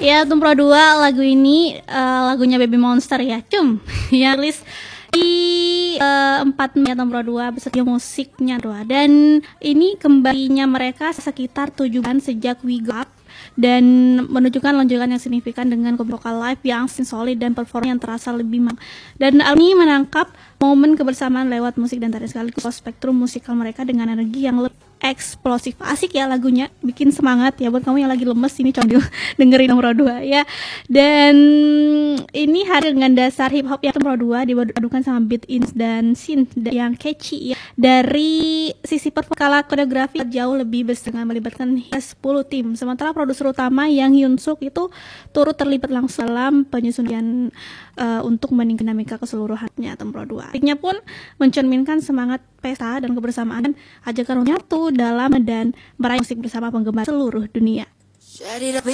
Ya, Tumpro 2 lagu ini lagunya Baby Monster ya, yang rilis di 4 Mei Tumpro 2 beserta musiknya doa. Dan ini kembalinya mereka sekitar 7 bulan sejak We Go Up dan menunjukkan lonjakan yang signifikan dengan vokal live yang solid dan performa yang terasa lebih dan ini menangkap momen kebersamaan lewat musik dan tari sekaligus spektrum musikal mereka dengan energi yang lebih eksplosif. Asik ya lagunya, bikin semangat ya buat kamu yang lagi lemes ini, coba dengerin Tumpro 2 ya. Dan ini hadir dengan dasar hip hop yang Tumpro 2 dipadukan sama beat dan synth yang catchy ya. Dari sisi performa koreografi jauh lebih besar dengan melibatkan 10 tim. Sementara produser utama yang Hyun Suk itu turut terlibat langsung dalam penyusunan untuk membandingkan dinamika keseluruhannya Tumpro 2. Musiknya pun mencerminkan semangat pesta dan kebersamaan, ajakan nyatu dalam dan meraih musik bersama penggemar seluruh dunia.